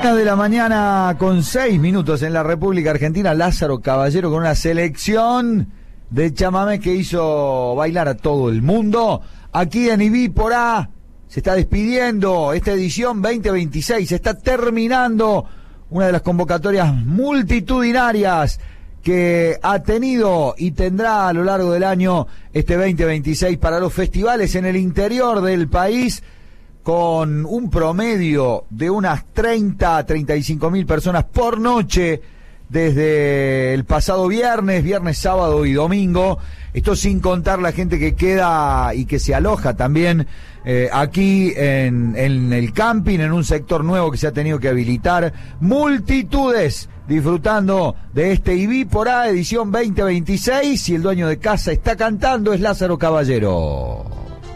De la mañana con 6 minutos en la República Argentina, Lázaro Caballero con una selección de chamamé que hizo bailar a todo el mundo. Aquí en IBI por A se está despidiendo esta edición 2026, se está terminando una de las convocatorias multitudinarias que ha tenido y tendrá a lo largo del año este 2026 para los festivales en el interior del país, con un promedio de unas 30 a 35 mil personas por noche desde el pasado viernes, sábado y domingo. Esto sin contar la gente que queda y que se aloja también aquí en el camping, en un sector nuevo que se ha tenido que habilitar. Multitudes disfrutando de este IBI por A edición 2026, y el dueño de casa está cantando, es Lázaro Caballero.